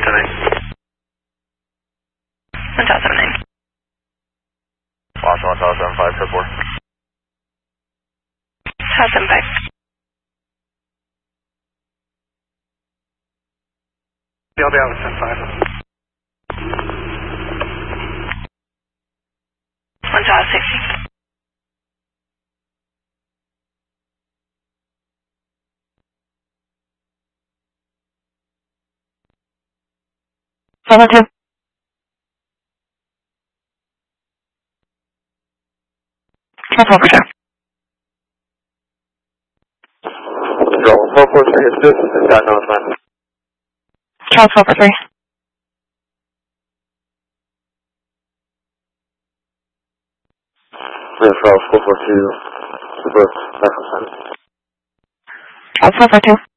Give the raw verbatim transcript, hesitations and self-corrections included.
nine. one Tower seven nine. Lost one Tower seven five, step four. Tower seven five. Yeah, I'll be out with ten five. one Tower sixty. seven two. Transfer for two. Control four four three, assist, and got no man. Transfer for three. Control four four two, reverse, back on center. Transfer for two.